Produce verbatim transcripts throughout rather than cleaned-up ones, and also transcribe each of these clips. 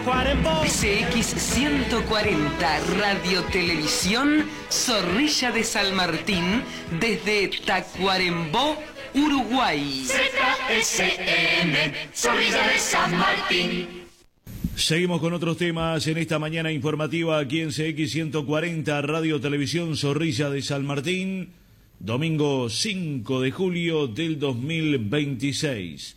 C X ciento cuarenta Radio Televisión Zorrilla de San Martín desde Tacuarembó, Uruguay. Z S M Zorrilla de San Martín. Seguimos con otros temas en esta mañana informativa aquí en C X ciento cuarenta Radio Televisión Zorrilla de San Martín, domingo cinco de julio del dos mil veintiséis.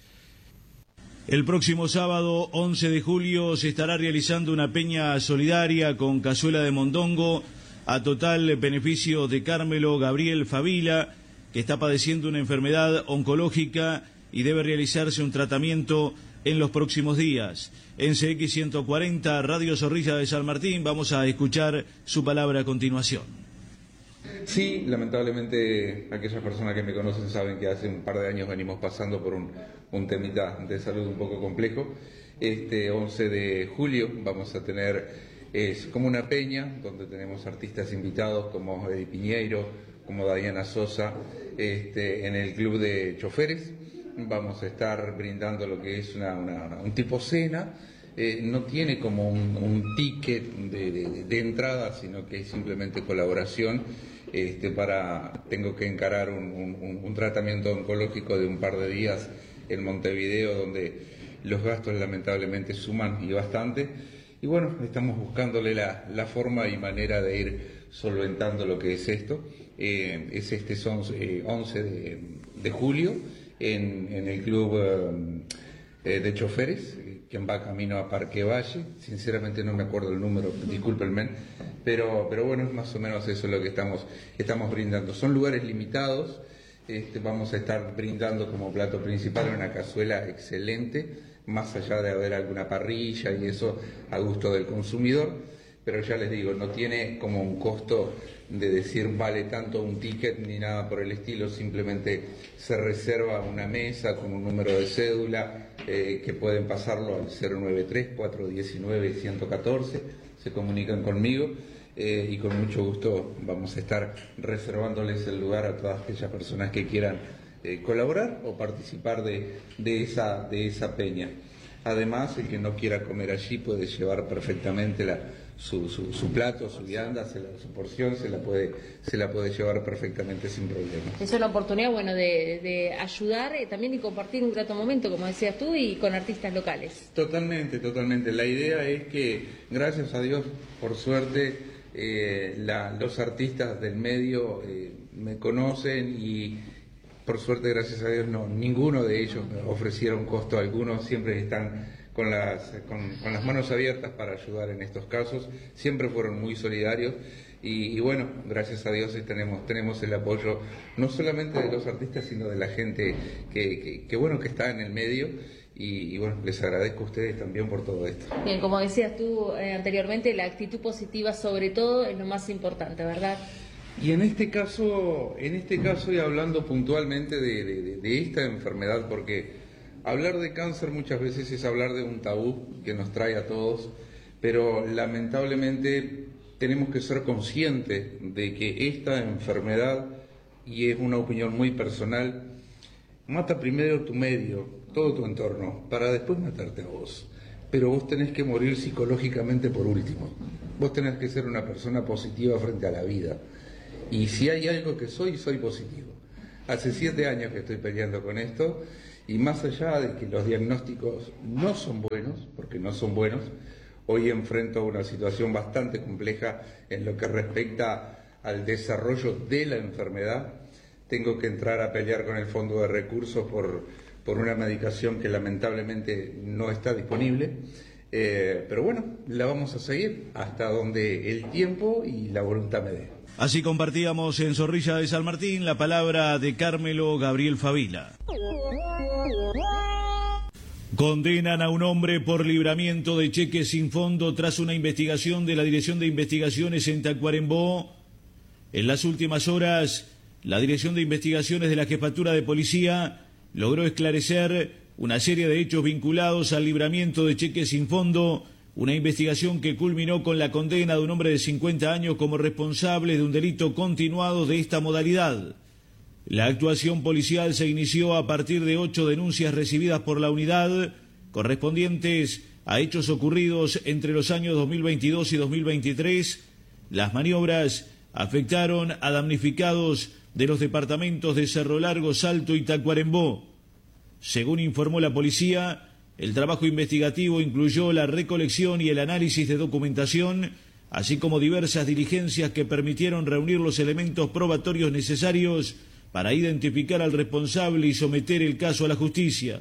El próximo sábado once de julio se estará realizando una peña solidaria con cazuela de mondongo a total beneficio de Carmelo Gabriel Favila, que está padeciendo una enfermedad oncológica y debe realizarse un tratamiento en los próximos días. En C X ciento cuarenta Radio Zorrilla de San Martín vamos a escuchar su palabra a continuación. Sí, lamentablemente aquellas personas que me conocen saben que hace un par de años venimos pasando por un, un temita de salud un poco complejo. Este once de julio vamos a tener, es como una peña donde tenemos artistas invitados como Eddie Piñeiro, como Diana Sosa, este, en el club de choferes. Vamos a estar brindando lo que es una, una, un tipo cena. Eh, no tiene como un, un ticket de, de, de entrada, sino que es simplemente colaboración. Este, para tengo que encarar un, un, un tratamiento oncológico de un par de días en Montevideo, donde los gastos lamentablemente suman y bastante. Y bueno, estamos buscándole la, la forma y manera de ir solventando lo que es esto. Eh, es este son, eh, once de, de julio en, en el club eh, de choferes, quien va camino a Parque Valle. Sinceramente no me acuerdo el número, discúlpenme, pero, pero bueno, más o menos eso es lo que estamos, estamos brindando. Son lugares limitados, este, vamos a estar brindando como plato principal una cazuela excelente, más allá de haber alguna parrilla y eso a gusto del consumidor, pero ya les digo, no tiene como un costo de decir vale tanto un ticket ni nada por el estilo, simplemente se reserva una mesa con un número de cédula eh, que pueden pasarlo al cero nueve tres, cuatro uno nueve, uno uno cuatro, se comunican conmigo eh, y con mucho gusto vamos a estar reservándoles el lugar a todas aquellas personas que quieran eh, colaborar o participar de, de, esa, de esa peña. Además, el que no quiera comer allí puede llevar perfectamente la Su, su, su plato, su vianda, se la, su porción, se la puede se la puede llevar perfectamente sin problema. Es una oportunidad, bueno, de, de ayudar eh, también y compartir un grato momento, como decías tú, y con artistas locales. Totalmente, totalmente. La idea es que, gracias a Dios, por suerte, eh, la, los artistas del medio eh, me conocen y, por suerte, gracias a Dios, no ninguno de ellos me ofrecieron costo alguno, siempre están Con las, con, con las manos abiertas para ayudar en estos casos, siempre fueron muy solidarios y, y bueno, gracias a Dios tenemos, tenemos el apoyo no solamente de los artistas, sino de la gente que, que, que bueno, que está en el medio y, y bueno, les agradezco a ustedes también por todo esto. Bien, como decías tú eh, anteriormente, la actitud positiva sobre todo es lo más importante, ¿verdad? Y en este caso, en este caso y hablando puntualmente de, de, de esta enfermedad, porque hablar de cáncer muchas veces es hablar de un tabú que nos trae a todos, pero lamentablemente tenemos que ser conscientes de que esta enfermedad, y es una opinión muy personal, mata primero tu medio, todo tu entorno, para después matarte a vos. Pero vos tenés que morir psicológicamente por último. Vos tenés que ser una persona positiva frente a la vida. Y si hay algo que soy, soy positivo. Hace siete años que estoy peleando con esto. Y más allá de que los diagnósticos no son buenos, porque no son buenos, hoy enfrento una situación bastante compleja en lo que respecta al desarrollo de la enfermedad. Tengo que entrar a pelear con el Fondo de Recursos por, por una medicación que lamentablemente no está disponible. Eh, pero bueno, la vamos a seguir hasta donde el tiempo y la voluntad me dé. Así compartíamos en Zorrilla de San Martín la palabra de Carmelo Gabriel Favila. Condenan a un hombre por libramiento de cheques sin fondo tras una investigación de la Dirección de Investigaciones en Tacuarembó. En las últimas horas, la Dirección de Investigaciones de la Jefatura de Policía logró esclarecer una serie de hechos vinculados al libramiento de cheques sin fondo, una investigación que culminó con la condena de un hombre de cincuenta años como responsable de un delito continuado de esta modalidad. La actuación policial se inició a partir de ocho denuncias recibidas por la unidad, correspondientes a hechos ocurridos entre los años dos mil veintidós y dos mil veintitrés, las maniobras afectaron a damnificados de los departamentos de Cerro Largo, Salto y Tacuarembó. Según informó la policía, el trabajo investigativo incluyó la recolección y el análisis de documentación, así como diversas diligencias que permitieron reunir los elementos probatorios necesarios para identificar al responsable y someter el caso a la justicia.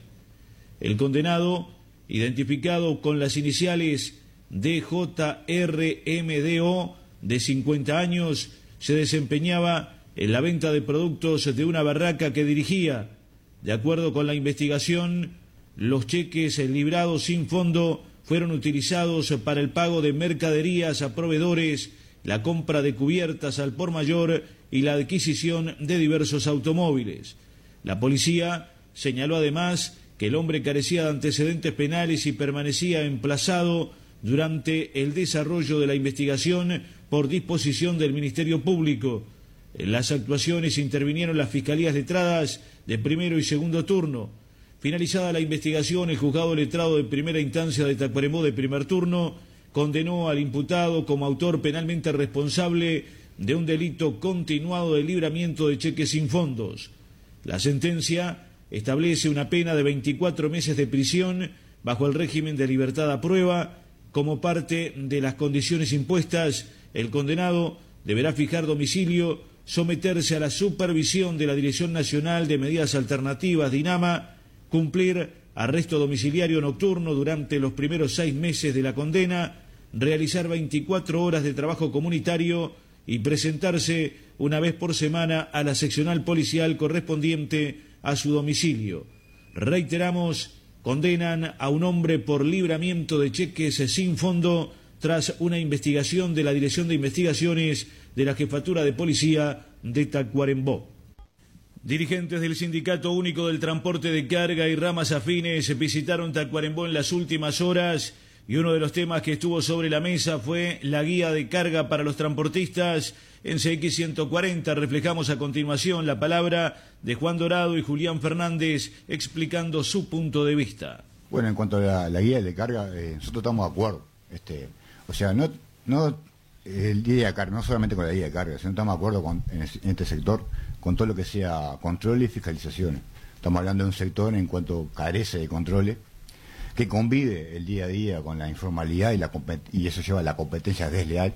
El condenado, identificado con las iniciales D J R M D O, de cincuenta años, se desempeñaba en la venta de productos de una barraca que dirigía. De acuerdo con la investigación, los cheques librados sin fondo fueron utilizados para el pago de mercaderías a proveedores, la compra de cubiertas al por mayor y la adquisición de diversos automóviles. La policía señaló además que el hombre carecía de antecedentes penales y permanecía emplazado durante el desarrollo de la investigación por disposición del Ministerio Público. En las actuaciones intervinieron las fiscalías letradas de primero y segundo turno. Finalizada la investigación, el juzgado letrado de primera instancia de Tacuarembó de primer turno condenó al imputado como autor penalmente responsable de un delito continuado de libramiento de cheques sin fondos. La sentencia establece una pena de veinticuatro meses de prisión bajo el régimen de libertad a prueba. Como parte de las condiciones impuestas, el condenado deberá fijar domicilio, someterse a la supervisión de la Dirección Nacional de Medidas Alternativas, DINAMA, cumplir arresto domiciliario nocturno durante los primeros seis meses de la condena, realizar veinticuatro horas de trabajo comunitario y presentarse una vez por semana a la seccional policial correspondiente a su domicilio. Reiteramos, condenan a un hombre por libramiento de cheques sin fondo tras una investigación de la Dirección de Investigaciones de la Jefatura de Policía de Tacuarembó. Dirigentes del Sindicato Único del Transporte de Carga y ramas afines visitaron Tacuarembó en las últimas horas y uno de los temas que estuvo sobre la mesa fue la guía de carga para los transportistas. En C X ciento cuarenta reflejamos a continuación la palabra de Juan Dorado y Julián Fernández explicando su punto de vista. Bueno, en cuanto a la, la guía de carga, eh, nosotros estamos de acuerdo. Este, o sea, no, no el guía de carga, no solamente con la guía de carga, sino estamos de acuerdo con, en, en este sector con todo lo que sea control y fiscalizaciones. Estamos hablando de un sector en cuanto carece de controles, que convive el día a día con la informalidad y, la, y eso lleva a la competencia desleal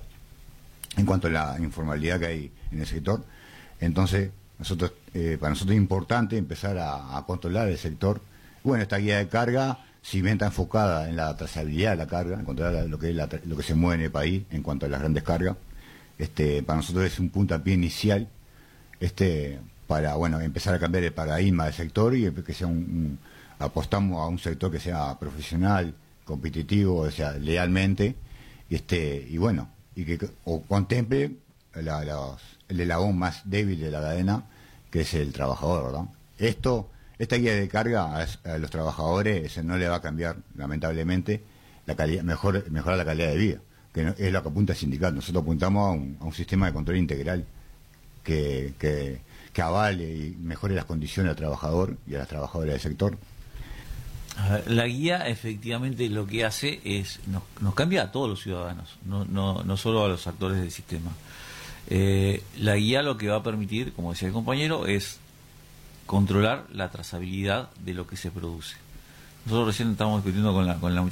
en cuanto a la informalidad que hay en el sector. Entonces, nosotros eh, para nosotros es importante empezar a, a controlar el sector. Bueno, esta guía de carga, si bien está enfocada en la trazabilidad de la carga, en controlar lo que, es la, lo que se mueve en el país en cuanto a las grandes cargas, este, para nosotros es un puntapié inicial este, para bueno empezar a cambiar el paradigma del sector y que sea un, un apostamos a un sector que sea profesional, competitivo, o sea, lealmente, este, y bueno, y que o contemple la, la, el eslabón más débil de la cadena, que es el trabajador, ¿verdad? Esto, esta guía de carga a, a los trabajadores ese no le va a cambiar, lamentablemente, la calidad, mejor, mejorar la calidad de vida, que no, es lo que apunta el sindicato. Nosotros apuntamos a un, a un sistema de control integral que, que, que avale y mejore las condiciones al trabajador y a las trabajadoras del sector. La guía efectivamente lo que hace es, nos, nos cambia a todos los ciudadanos, no, no, no solo a los actores del sistema. Eh, la guía lo que va a permitir, como decía el compañero, es controlar la trazabilidad de lo que se produce. Nosotros recién estábamos discutiendo con la, con la